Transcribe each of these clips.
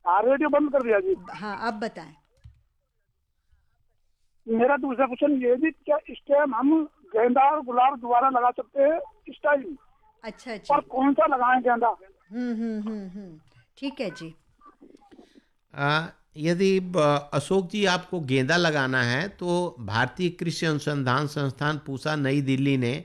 हाँ, रेडियो बंद कर दिया जी। हाँ, अब बताएं। मेरा दूसरा क्वेश्चन ये भी, क्या स्टेम हम गेंदा और गुलाब दोबारा लगा सकते हैं इस टाइम? अच्छा और जी। कौन सा लगाएं गेंदा? ठीक है जी। यदि अशोक जी आपको गेंदा लगाना है तो भारतीय कृषि अनुसंधान संस्थान पूसा नई दिल्ली ने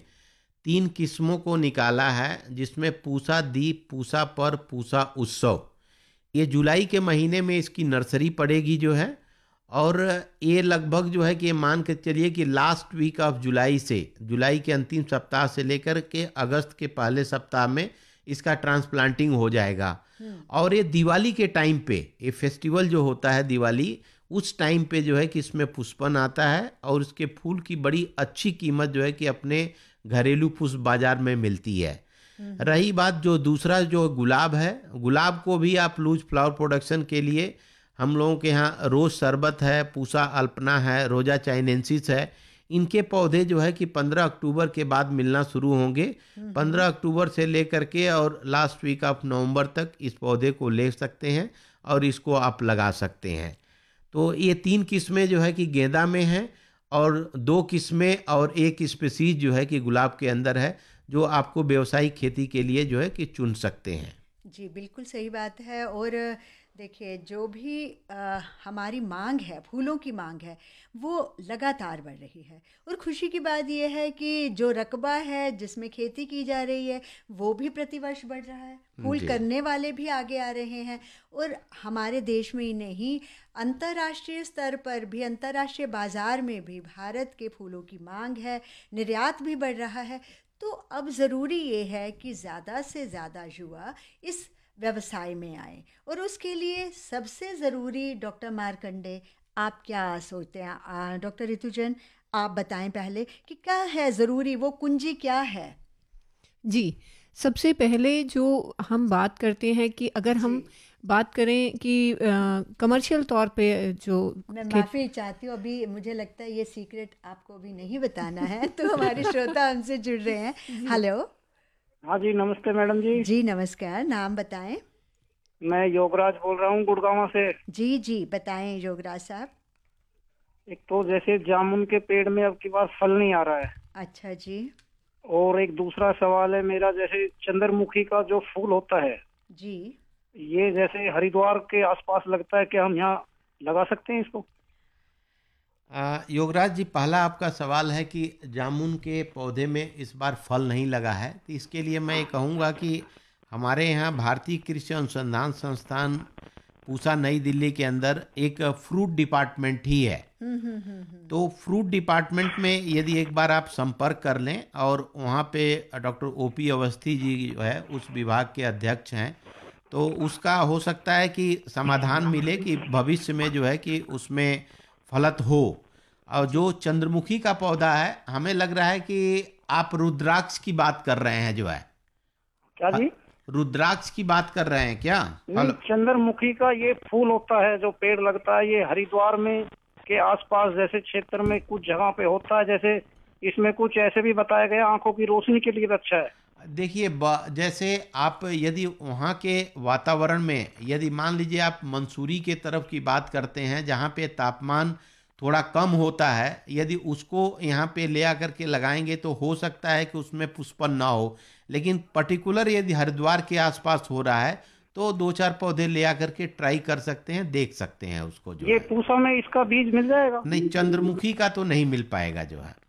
3 किस्मों को निकाला है, जिसमें पूसा दीप, पूसा पर, पूसा उत्सव। ये जुलाई के महीने में इसकी नर्सरी पड़ेगी जो है, और ये लगभग जो है कि ये मान के चलिए कि लास्ट वीक ऑफ जुलाई से, जुलाई के अंतिम सप्ताह से लेकर के अगस्त के पहले सप्ताह में इसका ट्रांसप्लांटिंग हो जाएगा। और ये दिवाली के टाइम पे, ये फेस्टिवल जो होता है दिवाली, उस टाइम पे जो है कि इसमें पुष्पन आता है, और इसके फूल की बड़ी अच्छी कीमत जो है कि अपने घरेलू पुष्प बाजार में मिलती है। रही बात जो दूसरा जो गुलाब है, गुलाब को भी आप लूज फ्लावर प्रोडक्शन के लिए हम लोगों के यहाँ रोज शरबत है, पूसा अल्पना है, रोजा चाइनेंसिस है, इनके पौधे जो है कि 15 अक्टूबर के बाद मिलना शुरू होंगे। 15 अक्टूबर से लेकर के और लास्ट वीक ऑफ नवंबर तक इस पौधे को ले सकते हैं और इसको आप लगा सकते हैं। तो ये 3 किस्में जो है कि गेंदा में हैं, और 2 किस्में और 1 स्पीसीज जो है कि गुलाब के अंदर है, जो आपको व्यावसायिक खेती के लिए जो है कि चुन सकते हैं। जी, बिल्कुल सही बात है। और देखिए, जो भी हमारी मांग है, फूलों की मांग है, वो लगातार बढ़ रही है। और खुशी की बात यह है कि जो रकबा है जिसमें खेती की जा रही है, वो भी प्रतिवर्ष बढ़ रहा है। फूल जी। करने वाले भी आगे आ रहे हैं। और हमारे देश में ही नहीं, अंतर्राष्ट्रीय स्तर पर भी, अंतर्राष्ट्रीय बाजार में भी भारत के फूलों की मांग है, निर्यात भी बढ़ रहा है। तो अब ज़रूरी ये है कि ज़्यादा से ज़्यादा युवा इस व्यवसाय में आए, और उसके लिए सबसे ज़रूरी, डॉक्टर मार्कंडे, आप क्या सोचते हैं? डॉक्टर ऋतु जैन, आप बताएं पहले कि क्या है ज़रूरी, वो कुंजी क्या है? जी, सबसे पहले जो हम बात करते हैं कि अगर हम बात करें कि कमर्शियल तौर पे जो मैं माफ़ी चाहती हूँ, अभी मुझे लगता है ये सीक्रेट आपको अभी नहीं बताना है, तो हमारे श्रोता हमसे जुड़ रहे हैं। हेलो। हाँ जी, नमस्ते मैडम जी। जी नमस्कार, नाम बताएं। मैं योगराज बोल रहा हूँ गुड़गांव से। जी जी, बताएं योगराज साहब। एक तो जैसे जामुन के पेड़ में अब की बार फल नहीं आ रहा है। अच्छा जी। और एक दूसरा सवाल है मेरा, जैसे चंद्रमुखी का जो फूल होता है जी, ये जैसे हरिद्वार के आसपास लगता है, क्या हम यहाँ लगा सकते हैं इसको? योगराज जी, पहला आपका सवाल है कि जामुन के पौधे में इस बार फल नहीं लगा है, तो इसके लिए मैं ये कहूँगा कि हमारे यहाँ भारतीय कृषि अनुसंधान संस्थान पूसा नई दिल्ली के अंदर एक फ्रूट डिपार्टमेंट ही है। तो फ्रूट डिपार्टमेंट में यदि एक बार आप संपर्क कर लें, और वहाँ पे डॉक्टर ओपी अवस्थी जी जो है उस विभाग के अध्यक्ष हैं, तो उसका हो सकता है कि समाधान मिले कि भविष्य में जो है कि उसमें फलत हो। और जो चंद्रमुखी का पौधा है, हमें लग रहा है कि आप रुद्राक्ष की बात कर रहे हैं जो है। क्या जी? रुद्राक्ष की बात कर रहे हैं क्या? नहीं, चंद्रमुखी का ये फूल होता है जो पेड़ लगता है, ये हरिद्वार में के आसपास जैसे क्षेत्र में कुछ जगह पे होता है। जैसे इसमें कुछ ऐसे भी बताया गया आंखों की रोशनी के लिए अच्छा है। देखिए, जैसे आप यदि वहाँ के वातावरण में, यदि मान लीजिए आप मंसूरी के तरफ की बात करते हैं जहाँ पे तापमान थोड़ा कम होता है, यदि उसको यहाँ पे ले आकर के लगाएंगे तो हो सकता है कि उसमें पुष्पन ना हो। लेकिन पर्टिकुलर यदि हरिद्वार के आसपास हो रहा है तो 2-4 पौधे ले आकर के ट्राई कर सकते हैं, देख सकते हैं उसको जो ये है। पूसा में इसका बीज मिल जाएगा? नहीं, चंद्रमुखी का तो नहीं मिल पाएगा जो है।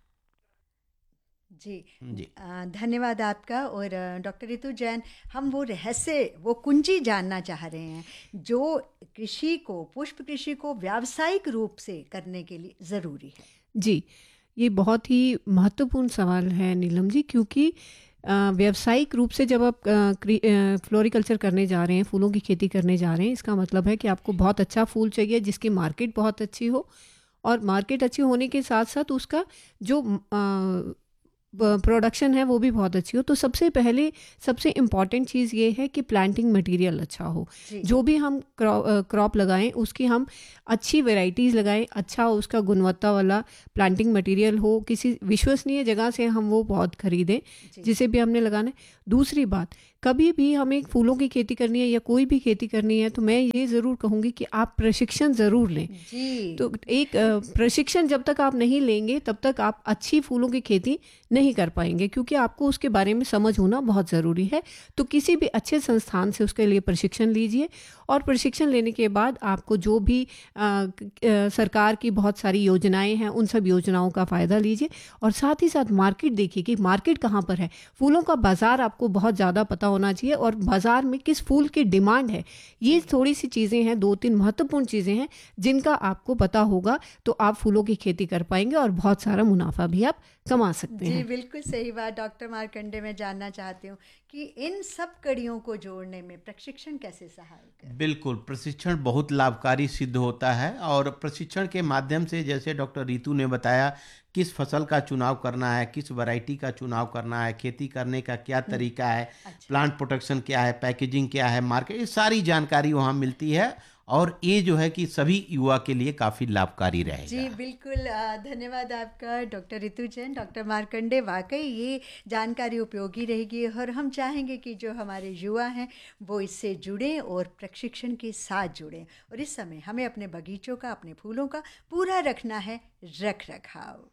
जी जी। धन्यवाद आपका। और डॉक्टर ऋतु जैन, हम वो रहस्य, वो कुंजी जानना चाह रहे हैं जो कृषि को, पुष्प कृषि को व्यावसायिक रूप से करने के लिए ज़रूरी है। जी, ये बहुत ही महत्वपूर्ण सवाल है नीलम जी, क्योंकि व्यावसायिक रूप से जब आप फ्लोरिकल्चर करने जा रहे हैं, फूलों की खेती करने जा रहे हैं, इसका मतलब है कि आपको बहुत अच्छा फूल चाहिए जिसकी मार्केट बहुत अच्छी हो, और मार्केट अच्छी होने के साथ साथ उसका जो प्रोडक्शन है वो भी बहुत अच्छी हो। तो सबसे पहले सबसे इम्पॉर्टेंट चीज़ ये है कि प्लांटिंग मटेरियल अच्छा हो। जो भी हम क्रॉप लगाएं उसकी हम अच्छी वैरायटीज़ लगाएं, अच्छा उसका गुणवत्ता वाला प्लांटिंग मटेरियल हो, किसी विश्वसनीय जगह से हम वो पौध खरीदें जिसे भी हमने लगाना है। दूसरी बात, कभी भी हमें फूलों की खेती करनी है या कोई भी खेती करनी है तो मैं ये ज़रूर कहूँगी कि आप प्रशिक्षण ज़रूर लें। जी तो एक प्रशिक्षण जब तक आप नहीं लेंगे तब तक आप अच्छी फूलों की खेती नहीं कर पाएंगे, क्योंकि आपको उसके बारे में समझ होना बहुत ज़रूरी है। तो किसी भी अच्छे संस्थान से उसके लिए प्रशिक्षण लीजिए, और प्रशिक्षण लेने के बाद आपको जो भी सरकार की बहुत सारी योजनाएं हैं उन सब योजनाओं का फ़ायदा लीजिए, और साथ ही साथ मार्केट देखिए कि मार्केट कहाँ पर है। फूलों का बाज़ार आपको बहुत ज़्यादा पता होना चाहिए, और बाज़ार में किस फूल की डिमांड है। ये थोड़ी सी चीज़ें हैं, 2-3 महत्वपूर्ण चीज़ें हैं जिनका आपको पता होगा, तो आप फूलों की खेती कर पाएंगे और बहुत सारा मुनाफा भी आप कमा सकते हैं। जी बिल्कुल सही बात डॉक्टर मार्कंडे। मैं जानना चाहती हूँ कि इन सब कड़ियों को जोड़ने में प्रशिक्षण कैसे सहायक है? बिल्कुल, प्रशिक्षण बहुत लाभकारी सिद्ध होता है, और प्रशिक्षण के माध्यम से जैसे डॉक्टर रितु ने बताया किस फसल का चुनाव करना है, किस वैरायटी का चुनाव करना है, खेती करने का क्या तरीका है, अच्छा। प्लांट प्रोटेक्शन क्या है, पैकेजिंग क्या है, मार्केट, ये सारी जानकारी वहाँ मिलती है, और ये जो है कि सभी युवा के लिए काफ़ी लाभकारी जी रहेगा। बिल्कुल। धन्यवाद आपका डॉक्टर रितु जैन, डॉक्टर मार्कंडे। वाकई ये जानकारी उपयोगी रहेगी, और हम चाहेंगे कि जो हमारे युवा हैं वो इससे जुड़ें और प्रशिक्षण के साथ जुड़ें। और इस समय हमें अपने बगीचों का, अपने फूलों का पूरा रखना है रख रखाव।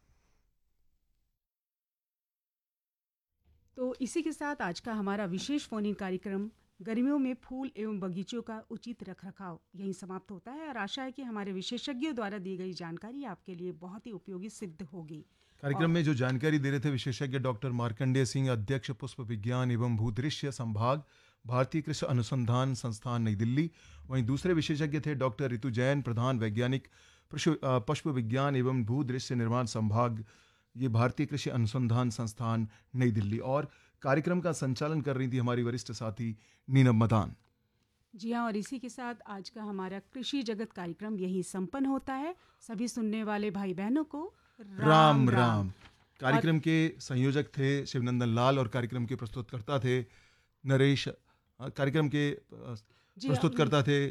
तो इसी के साथ आज का हमारा विशेष फोन इन कार्यक्रम गर्मियों में फूल एवं बगीचों का उचित रखरखाव यहीं समाप्त होता है, और आशा है कि हमारे विशेषज्ञों द्वारा दी गई जानकारी आपके लिए बहुत ही उपयोगी सिद्ध होगी। कार्यक्रम में जो जानकारी दे रहे थे विशेषज्ञ डॉक्टर मार्कंडेय सिंह, अध्यक्ष पुष्प विज्ञान एवं भूदृश्य संभाग, भारतीय कृषि अनुसंधान संस्थान नई दिल्ली। वहीं दूसरे विशेषज्ञ थे डॉक्टर रितु जैन, प्रधान वैज्ञानिक पुष्प विज्ञान एवं भूदृश्य निर्माण संभाग, ये भारतीय कृषि अनुसंधान संस्थान नई दिल्ली। और कार्यक्रम का संचालन कर रही थी हमारी वरिष्ठ साथी नीनम मदान। जी हाँ, और इसी के साथ आज का हमारा कृषि जगत कार्यक्रम यही संपन्न होता है। सभी सुनने वाले भाई बहनों को राम राम। कार्यक्रम के संयोजक थे शिवनंदन लाल, और कार्यक्रम के प्रस्तुतकर्ता थे नरेश। कार्यक्रम के प्रस्तुतकर्ता थे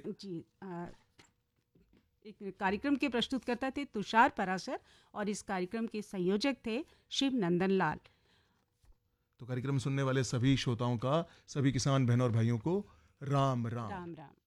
एक कार्यक्रम के प्रस्तुतकर्ता थे तुषार पराशर, और इस कार्यक्रम के संयोजक थे शिव नंदन लाल। तो कार्यक्रम सुनने वाले सभी श्रोताओं का, सभी किसान बहनों और भाइयों को राम राम। राम राम।